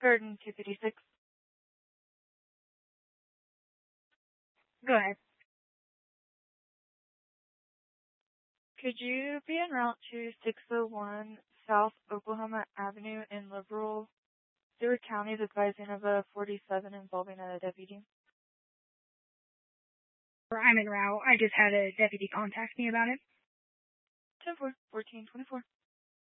Garden 256. Go ahead. Could you be en route to 601 South Oklahoma Avenue in Liberal? Stewart County is advising of a 47 involving a deputy. I'm en route. I just had a deputy contact me about it. 10-4, 1424.